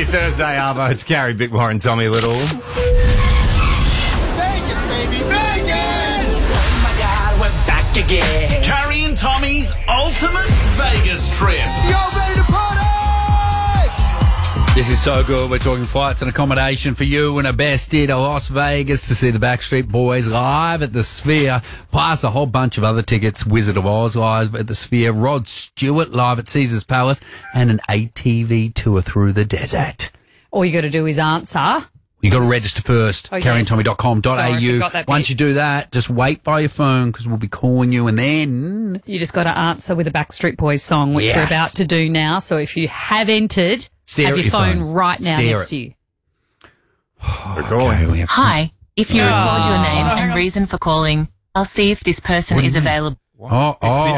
Thursday, Arvo. It's Gary Bickmore and Tommy Little. Vegas, baby, Vegas! Oh my God, we're back again. Carrie and Tommy's ultimate Vegas trip. Y'all ready to party? This is so good. We're talking flights and accommodation for you and a bestie to Las Vegas to see the Backstreet Boys live at the Sphere, plus a whole bunch of other tickets. Wizard of Oz live at the Sphere, Rod Stewart live at Caesars Palace, and an ATV tour through the desert. All you got to do is answer. You got to register first. Oh, yes. KarieandTommy.com.au. Sorry, I forgot that bit. Once you do that, just wait by your phone because we'll be calling you, and then You just got to answer with a Backstreet Boys song, which Yes. we're about to do now. So if you have entered, Stare have at your your phone phone. right now Stare next it. to you. Okay, we have Hi, if you record your name and reason for calling, I'll see if this person is available. Oh,